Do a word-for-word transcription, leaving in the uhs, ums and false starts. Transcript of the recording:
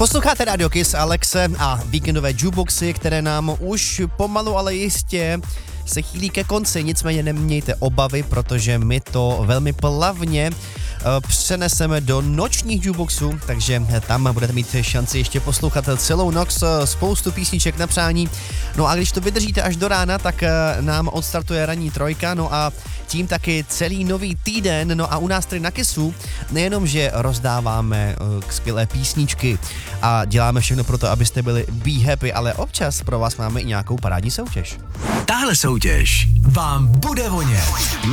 Posloucháte Radio Kiss, Alexe a víkendové jukeboxy, které nám už pomalu, ale jistě se chýlí ke konci, nicméně nemějte obavy, protože my to velmi plavně uh, přeneseme do nočních jukeboxů, takže tam budete mít šanci ještě poslouchat celou noc, spoustu písniček na přání. No a když to vydržíte až do rána, tak uh, nám odstartuje ranní trojka, no a tím taky celý nový týden. No a u nás tady na Kissu nejenom, že rozdáváme uh, skvělé písničky a děláme všechno pro to, abyste byli be happy, ale občas pro vás máme i nějakou parádní soutěž. Tahle soutěž vám bude vonět.